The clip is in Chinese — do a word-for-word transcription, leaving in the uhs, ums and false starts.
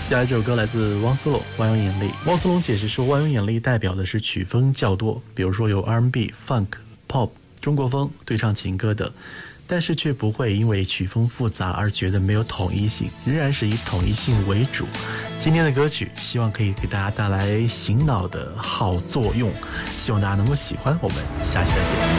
下来这首歌来自汪苏泷，万有引力。汪苏泷解释说，万有引力代表的是曲风较多，比如说有 R and B、Funk、Pop、中国风、对唱情歌等，但是却不会因为曲风复杂而觉得没有统一性，仍然是以统一性为主。今天的歌曲希望可以给大家带来醒脑的好作用，希望大家能够喜欢。我们下期再见。